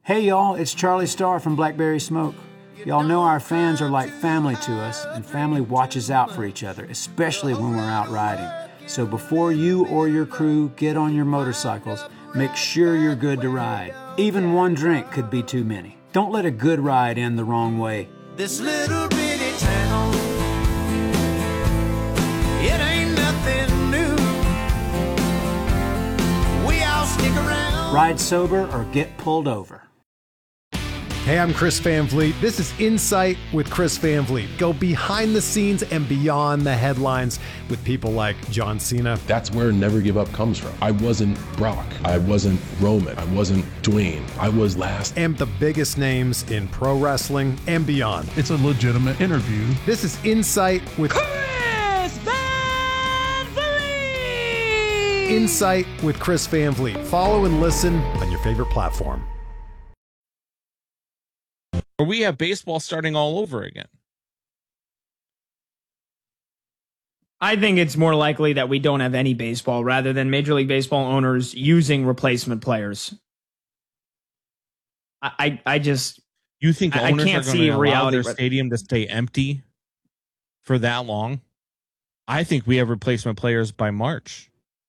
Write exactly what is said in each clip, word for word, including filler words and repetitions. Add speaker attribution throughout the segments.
Speaker 1: Hey y'all, it's Charlie Starr from Blackberry Smoke. Y'all know our fans are like family to us, and family watches out for each other, especially when we're out riding. So before you or your crew get on your motorcycles, make sure you're good to ride. Even one drink could be too many. Don't let a good ride end the wrong way.
Speaker 2: This little bitty town, it ain't nothing new. We all stick around.
Speaker 1: Ride sober or get pulled over.
Speaker 3: Hey, I'm Chris Van Vliet. This is Insight with Chris Van Vliet. Go behind the scenes and beyond the headlines with people like John Cena.
Speaker 4: That's where Never Give Up comes from. I wasn't Brock. I wasn't Roman. I wasn't Dwayne. I was last.
Speaker 3: And the biggest names in pro wrestling and beyond.
Speaker 5: It's a legitimate interview.
Speaker 3: This is Insight with
Speaker 6: Chris Van Vliet.
Speaker 3: Insight with Chris Van Vliet. Follow and listen on your favorite platform.
Speaker 7: Or we have baseball starting all over again.
Speaker 6: I think it's more likely that we don't have any baseball rather than Major League Baseball owners using replacement players. I, I, I just
Speaker 7: you think
Speaker 6: I,
Speaker 7: owners
Speaker 6: I can't
Speaker 7: are going
Speaker 6: see
Speaker 7: to allow
Speaker 6: reality
Speaker 7: their stadium to stay empty for that long? I think we have replacement players by March.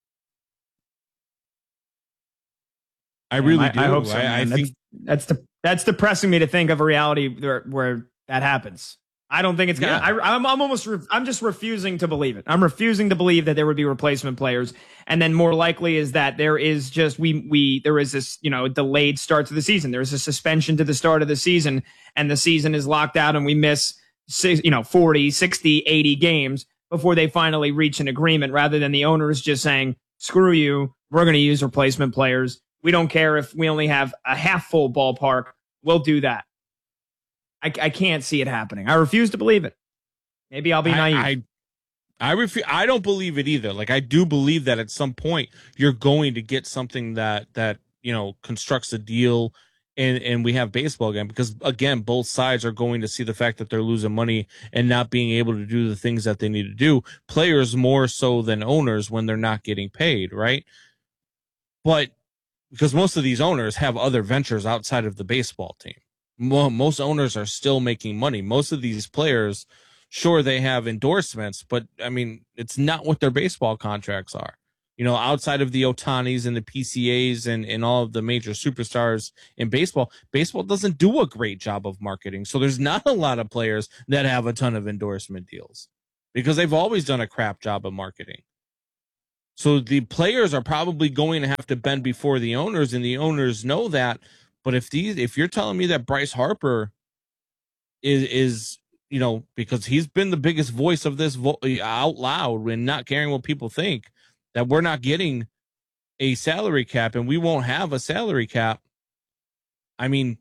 Speaker 7: I really
Speaker 6: I,
Speaker 7: do.
Speaker 6: I hope so.
Speaker 7: I, I
Speaker 6: that's,
Speaker 7: think
Speaker 6: that's the that's depressing me to think of a reality where, where that happens. I don't think it's gonna.
Speaker 7: Yeah.
Speaker 6: I, I'm I'm almost. Re, I'm just refusing to believe it. I'm refusing to believe that there would be replacement players, and then more likely is that there is just we we there is this you know delayed start to the season. There is a suspension to the start of the season, and the season is locked out, and we miss you know forty, sixty, eighty games before they finally reach an agreement. Rather than the owners just saying, "Screw you, we're going to use replacement players. We don't care if we only have a half full ballpark. We'll do that." I, I can't see it happening. I refuse to believe it. Maybe I'll be naive.
Speaker 7: I, I, I refuse. I don't believe it either. Like I do believe that at some point you're going to get something that that you know constructs a deal, and and we have baseball again. Because again, both sides are going to see the fact that they're losing money and not being able to do the things that they need to do. Players more so than owners when they're not getting paid, right? But because most of these owners have other ventures outside of the baseball team. Most owners are still making money. Most of these players, sure, they have endorsements, but I mean, it's not what their baseball contracts are. You know, outside of the Otanis and the P C As and, and all of the major superstars in baseball, baseball doesn't do a great job of marketing. So there's not a lot of players that have a ton of endorsement deals because they've always done a crap job of marketing. So the players are probably going to have to bend before the owners, and the owners know that. But if these, if you're telling me that Bryce Harper is, is you know, because he's been the biggest voice of this vo- out loud and not caring what people think, that we're not getting a salary cap and we won't have a salary cap, I mean,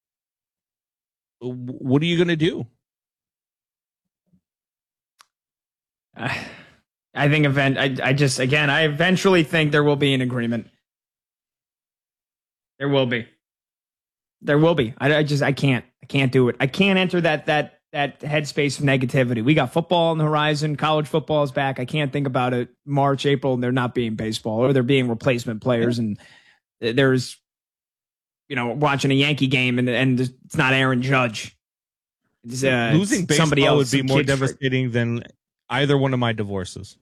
Speaker 7: what are you going to do?
Speaker 6: Uh, I think event. I, I just again, I eventually think there will be an agreement. There will be. There will be. I, I just I can't. I can't do it. I can't enter that that that headspace of negativity. We got football on the horizon. College football is back. I can't think about it March, April, and there not being baseball or there being replacement players. And there's, you know, watching a Yankee game and and it's not Aaron Judge. It's, uh,
Speaker 7: Losing
Speaker 6: it's
Speaker 7: baseball
Speaker 6: somebody else,
Speaker 7: would be more
Speaker 6: kid-
Speaker 7: devastating than either one of my divorces.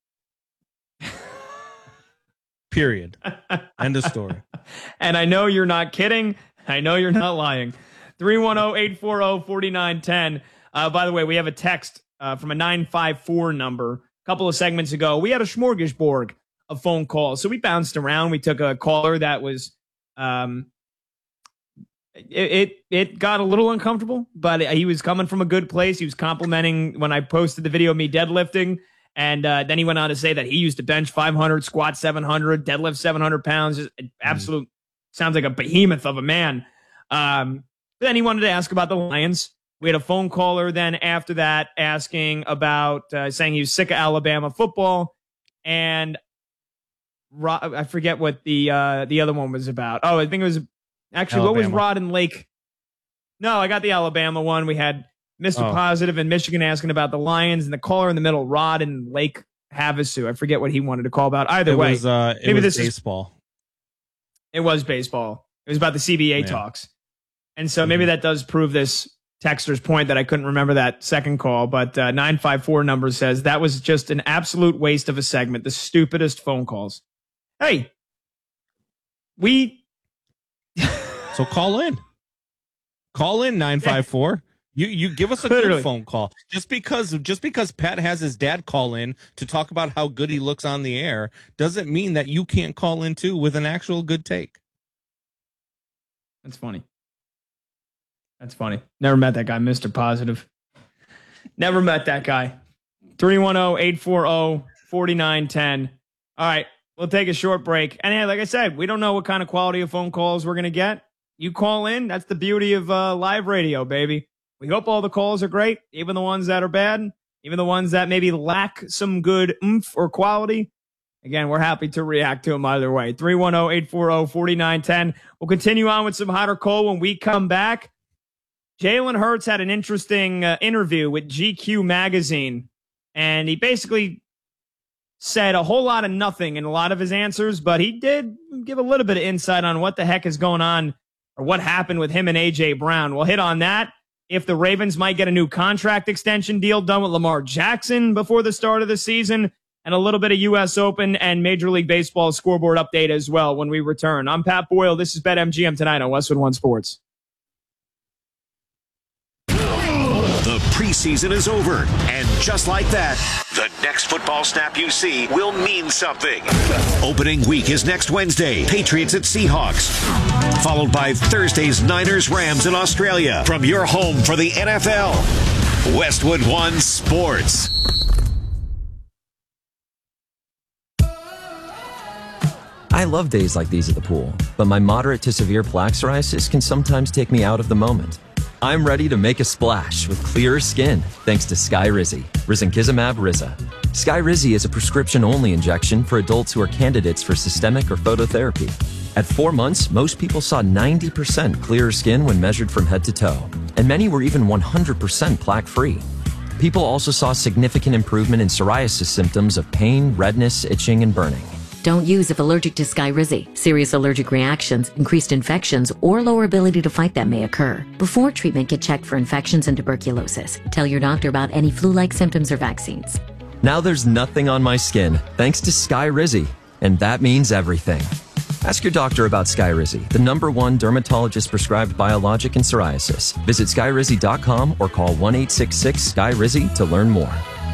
Speaker 7: Period. End of story.
Speaker 6: And I know you're not kidding. I know you're not lying. three one zero, eight four zero, four nine one zero. Uh, by the way, we have a text uh, from a nine five four number. A couple of segments ago, we had a smorgasbord of phone calls. So we bounced around. We took a caller that was, um, it, it, it got a little uncomfortable, but he was coming from a good place. He was complimenting when I posted the video of me deadlifting. And uh, then he went on to say that he used to bench five hundred, squat seven hundred, deadlift seven hundred pounds. Just absolute, mm. Sounds like a behemoth of a man. Um, then he wanted to ask about the Lions. We had a phone caller then after that asking about, uh, saying he was sick of Alabama football. And Rod, I forget what the uh, the other one was about. Oh, I think it was actually, Alabama. What was Rod and Lake? No, I got the Alabama one. We had Mister Oh. Positive in Michigan asking about the Lions, and the caller in the middle, Rod and Lake Havasu. I forget what he wanted to call about. Either
Speaker 7: it
Speaker 6: way,
Speaker 7: was, uh, it
Speaker 6: maybe
Speaker 7: was
Speaker 6: this
Speaker 7: baseball.
Speaker 6: Is, it was baseball. It was about the C B A
Speaker 7: Yeah.
Speaker 6: talks. And so maybe that does prove this texter's point that I couldn't remember that second call. But uh, nine five four number says that was just an absolute waste of a segment. The stupidest phone calls. Hey, we.
Speaker 7: So call in. Call in nine five four. You you give us a
Speaker 6: Literally.
Speaker 7: good phone call. Just because just because Pat has his dad call in to talk about how good he looks on the air doesn't mean that you can't call in too with an actual good take.
Speaker 6: That's funny. That's funny. Never met that guy, Mister Positive. Never met that guy. three one zero, eight four zero, four nine one zero. All right, we'll take a short break. And hey, like I said, we don't know what kind of quality of phone calls we're going to get. You call in. That's the beauty of uh, live radio, baby. We hope all the calls are great, even the ones that are bad, even the ones that maybe lack some good oomph or quality. Again, we're happy to react to them either way. three one zero, eight four zero, four nine one zero. We'll continue on with some hot or cold when we come back. Jalen Hurts had an interesting uh, interview with G Q magazine, and he basically said a whole lot of nothing in a lot of his answers, but he did give a little bit of insight on what the heck is going on or what happened with him and A J Brown. We'll hit on that. If the Ravens might get a new contract extension deal done with Lamar Jackson before the start of the season, and a little bit of U S Open and Major League Baseball scoreboard update as well when we return. I'm Pat Boyle. This is BetMGM tonight on Westwood One Sports.
Speaker 5: The preseason is over, and just like that, the next football snap you see will mean something. Opening week is next Wednesday, Patriots at Seahawks, followed by Thursday's Niners-Rams in Australia. From your home for the N F L, Westwood One Sports.
Speaker 8: I love days like these at the pool, but my moderate to severe plaque psoriasis can sometimes take me out of the moment. I'm ready to make a splash with clearer skin thanks to Skyrizi, risankizumab Riza. Skyrizi is a prescription-only injection for adults who are candidates for systemic or phototherapy. At four months, most people saw ninety percent clearer skin when measured from head to toe, and many were even one hundred percent plaque-free. People also saw significant improvement in psoriasis symptoms of pain, redness, itching, and burning.
Speaker 9: Don't use if allergic to Skyrizi. Serious allergic reactions, increased infections, or lower ability to fight them may occur. Before treatment, get checked for infections and tuberculosis. Tell your doctor about any flu-like symptoms or vaccines.
Speaker 8: Now there's nothing on my skin thanks to Skyrizi, and that means everything. Ask your doctor about Skyrizi, the number one dermatologist-prescribed biologic in psoriasis. Visit skyrizi dot com or call one eight six six, S K Y R I Z I to learn more.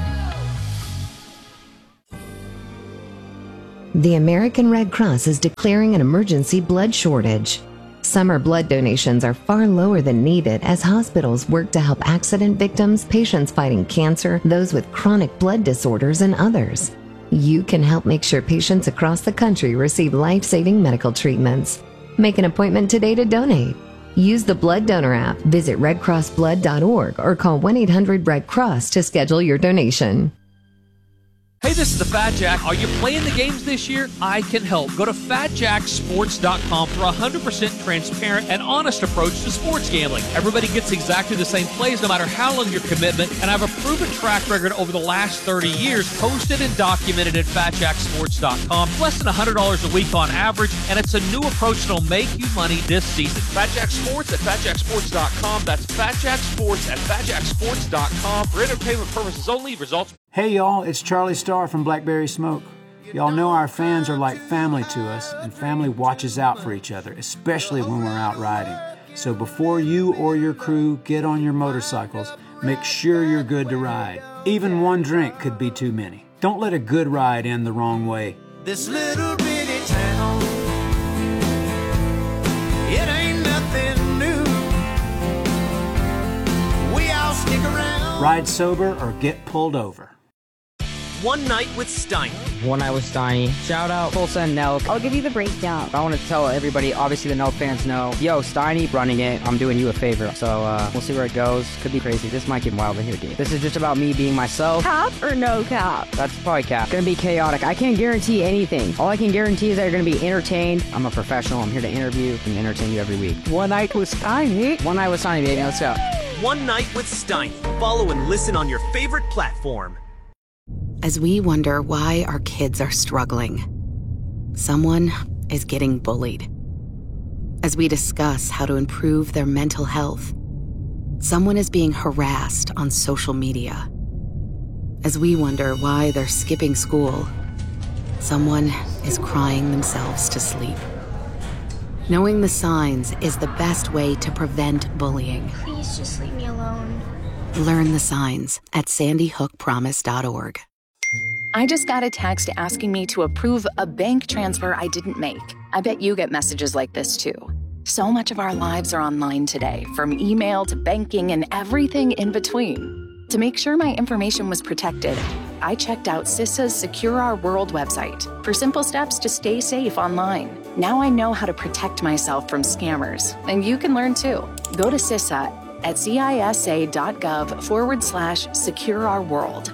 Speaker 10: The American Red Cross is declaring an emergency blood shortage. Summer blood donations are far lower than needed as hospitals work to help accident victims, patients fighting cancer, those with chronic blood disorders, and others. You can help make sure patients across the country receive life-saving medical treatments. Make an appointment today to donate. Use the Blood Donor app, visit red cross blood dot org, or call one eight hundred red cross to schedule your donation.
Speaker 11: Hey, this is the Fat Jack. Are you playing the games this year? I can help. Go to fat jack sports dot com for a one hundred percent transparent and honest approach to sports gambling. Everybody gets exactly the same plays no matter how long your commitment, and I have a proven track record over the last thirty years, posted and documented at fat jack sports dot com. Less than one hundred dollars a week on average, and it's a new approach that'll make you money this season. FatJack Sports at fat jack sports dot com. That's FatJack Sports at fat jack sports dot com. For entertainment purposes only. Results.
Speaker 1: Hey y'all, it's Charlie Starr from Blackberry Smoke. Y'all know our fans are like family to us, and family watches out for each other, especially when we're out riding. So before you or your crew get on your motorcycles, make sure you're good to ride. Even one drink could be too many. Don't let a good ride end the wrong way.
Speaker 2: This little bitty town, it ain't nothing new. We all stick around.
Speaker 1: Ride sober or get pulled over.
Speaker 12: One Night with Steiny.
Speaker 13: One Night with Steiny. Shout out Tulsa and Nelk.
Speaker 14: I'll give you the breakdown.
Speaker 13: I want to tell everybody, obviously the Nelk fans know, yo, Steiny running it, I'm doing you a favor. So uh, we'll see where it goes. Could be crazy. This might get wild in here, dude. This is just about me being myself.
Speaker 14: Cap or no cap?
Speaker 13: That's probably cap. Gonna be chaotic. I can't guarantee anything. All I can guarantee is that you're gonna be entertained. I'm a professional. I'm here to interview and entertain you every week.
Speaker 14: One Night with Steiny.
Speaker 13: One Night with Steiny, baby. Let's go.
Speaker 12: One Night with Steiny. Follow and listen on your favorite platform.
Speaker 15: As we wonder why our kids are struggling, someone is getting bullied. as we discuss how to improve their mental health. Someone is being harassed on social media. As we wonder why they're skipping school, someone is crying themselves to sleep. Knowing the signs is the best way to prevent bullying.
Speaker 16: Please just leave me alone.
Speaker 15: Learn the signs at sandy hook promise dot org.
Speaker 17: I just got a text asking me to approve a bank transfer I didn't make. I bet you get messages like this too. So much of our lives are online today, from email to banking and everything in between. To make sure my information was protected, I checked out CISA's Secure Our World website for simple steps to stay safe online. Now I know how to protect myself from scammers, and you can learn too. Go to CISA at cisa.gov forward slash secure our world.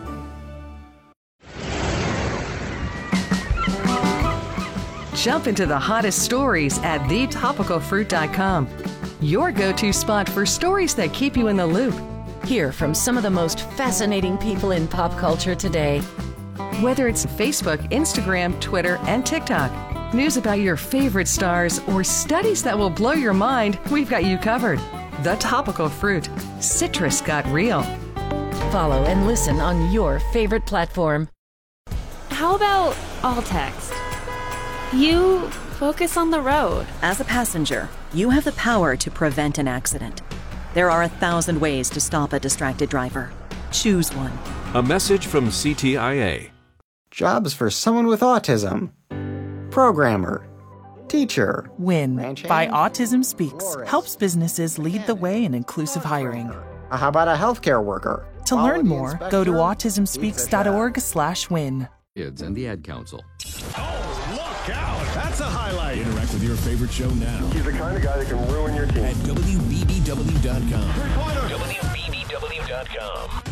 Speaker 18: Jump into the hottest stories at the topical fruit dot com. Your go-to spot for stories that keep you in the loop.
Speaker 19: Hear from some of the most fascinating people in pop culture today.
Speaker 18: Whether it's Facebook, Instagram, Twitter, and TikTok, news about your favorite stars, or studies that will blow your mind, we've got you covered. The Topical Fruit. Citrus got real.
Speaker 19: Follow and listen on your favorite platform.
Speaker 20: How about all text? You focus on the road.
Speaker 21: As a passenger, you have the power to prevent an accident. There are a thousand ways to stop a distracted driver. Choose one.
Speaker 22: A message from C T I A.
Speaker 23: Jobs for someone with autism. Programmer. Teacher.
Speaker 24: WIN by Autism Speaks helps businesses lead the way in inclusive hiring.
Speaker 23: How about a healthcare worker?
Speaker 24: To learn more, go to autism speaks dot org slash win.
Speaker 25: Kids and the Ad Council.
Speaker 26: Oh, look out! That's a highlight.
Speaker 27: Interact with your favorite show now.
Speaker 28: He's the kind of guy that can ruin your team.
Speaker 27: At W B B W dot com.
Speaker 26: Three-pointer.
Speaker 27: W B B W dot com.